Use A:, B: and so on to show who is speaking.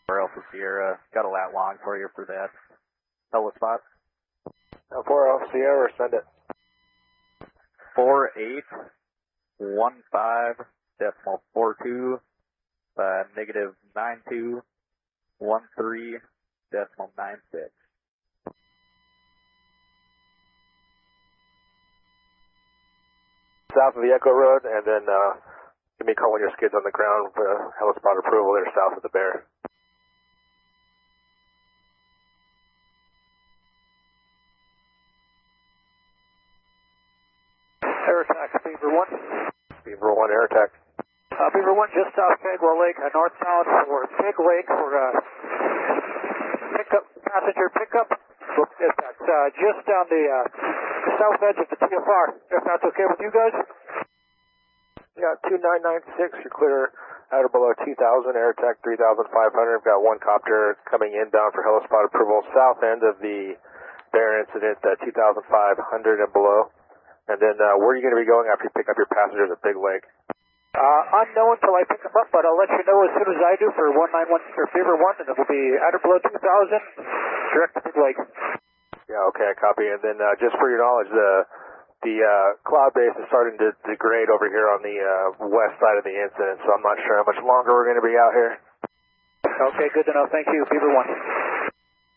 A: 4 Alpha Sierra. Got a lat long for you for that telespot.
B: 4 Alpha Sierra, send it.
A: 4815.42, negative 9213.96.
B: South of the Echo Road, and then give me a call when your skid's on the ground for helispot approval there south of the Bear.
C: Air attack, Beaver 1.
B: Beaver 1, air attack.
C: Beaver 1, just off Pegwell Lake, northbound for Pig Lake for pickup, passenger pickup. That's just down the south edge of the TFR, if that's okay with you guys.
B: Yeah, 2996, you're clear out or below 2000, air attack 3500. I've got one copter coming inbound for helispot approval, south end of the Bear incident, 2500 and below. And then where are you going to be going after you pick up your passengers at Big Lake?
C: Unknown until I pick them up, but I'll let you know as soon as I do for 191 or Beaver 1, and it will be at or below 2000, direct to Big Lake.
B: Yeah, okay, I copy. And then just for your knowledge, the cloud base is starting to degrade over here on the west side of the incident, so I'm not sure how much longer we're going to be out here.
C: Okay, good to know. Thank you, Beaver 1.